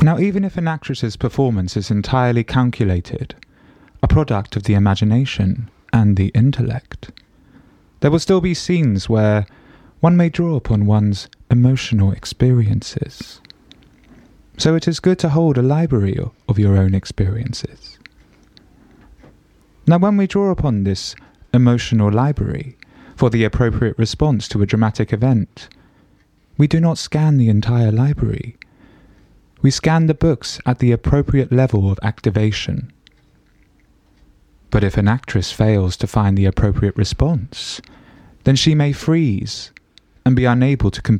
Now, even if an actress's performance is entirely calculated, a product of the imagination and the intellect, there will still be scenes where one may draw upon one's emotional experiences. So it is good to hold a library of your own experiences. Now, when we draw upon this emotional library for the appropriate response to a dramatic event, we do not scan the entire library. We scan the books at the appropriate level of activation. But if an actress fails to find the appropriate response, then she may freeze and be unable to